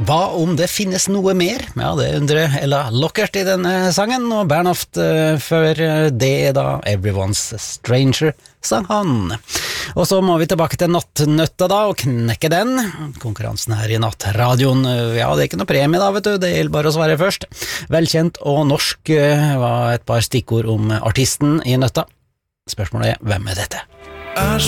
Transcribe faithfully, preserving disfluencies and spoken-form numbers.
Hva om det finnes noe mer? Ja, det undrer Ella Lockert i denne sangen, og Bernhoft uh, før det da Everyone's Stranger sang han. Og så må vi tilbake til nattnøtta da, og knekke den. Konkurransen her i nattradioen, ja, det er ikke noe premie da, vet du, det gjelder bare å svare først. Velkjent og norsk uh, var et par stikkord om artisten i nøtta. Spørsmålet er, hvem er dette?